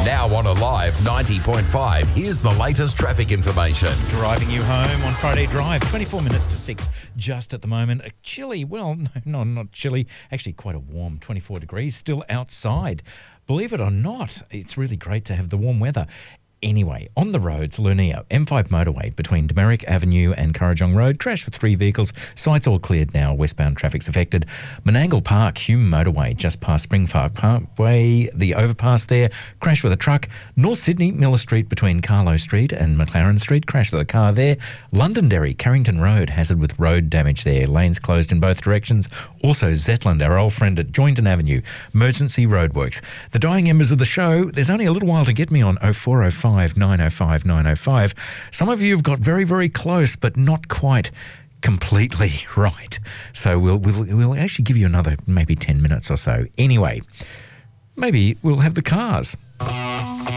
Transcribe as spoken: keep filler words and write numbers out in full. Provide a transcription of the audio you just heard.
Now on Alive ninety point five, here's the latest traffic information. Driving you home on Friday Drive, twenty-four minutes to six just at the moment. A chilly, well, no, no, not chilly, actually quite a warm twenty-four degrees still outside. Believe it or not, it's really great to have the warm weather. Anyway, on the roads, Luniya, M five motorway between Demerrick Avenue and Currajong Road, crash with three vehicles. Sites all cleared now. Westbound traffic's affected. Menangle Park, Hume motorway, just past Springpark Parkway, the overpass there, crash with a truck. North Sydney, Miller Street between Carlo Street and McLaren Street, crash with a car there. Londonderry, Carrington Road, hazard with road damage there. Lanes closed in both directions. Also, Zetland, our old friend at Joynton Avenue, emergency roadworks. The dying embers of the show, there's only a little while to get me on oh four oh five nine oh five nine oh five. Some of you have got very, very close, but not quite completely right. So we'll we'll we'll actually give you another maybe ten minutes or so. Anyway, maybe we'll have the cars.